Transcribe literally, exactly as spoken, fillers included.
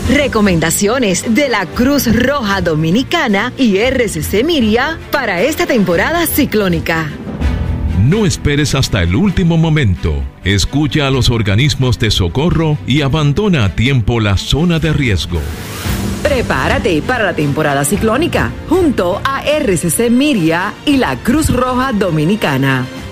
Recomendaciones de la Cruz Roja Dominicana y R C C Miria para esta temporada ciclónica. No esperes hasta el último momento. Escucha a los organismos de socorro y abandona a tiempo la zona de riesgo. Prepárate para la temporada ciclónica junto a R C C Miria y la Cruz Roja Dominicana.